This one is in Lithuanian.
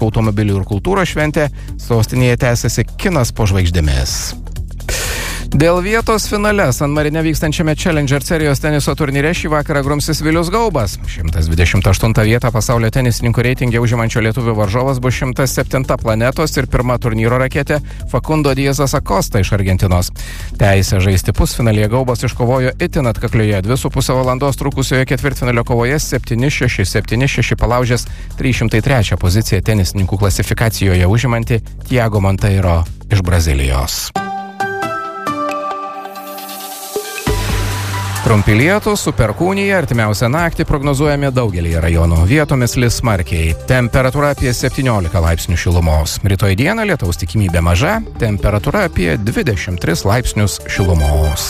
automobilių ir kultūros šventė, sostinėje tęsiasi kinas po žvaigždėmis. Dėl vietos finale San Marine vykstančiame Challenger serijos teniso turnyre šį vakarą grumsis Vilius Gaubas. 128 vietą pasaulio tenisininkų reitinge užimančio lietuvių varžovas bus 107 planetos ir pirma turnyro raketė Facundo Diezas Acosta iš Argentinos. Teisę žaisti pusfinalyje Gaubas iškovojo itin atkaklioje 2,5 valandos trukusioje ketvirtfinalio kovoje 7-6, 7-6 palaužęs 303 poziciją tenisininkų klasifikacijoje užimantį Thiago Monteiro iš Brazilijos. Trumpi lietūs su perkūnija artimiausią naktį prognozuojami daugelį rajonų. Vietomis lis smarkiai. Temperatūra apie 17 laipsnių šilumos. Rytoj dieną lietaus tikimybė maža. Temperatūra apie 23 laipsnius šilumos.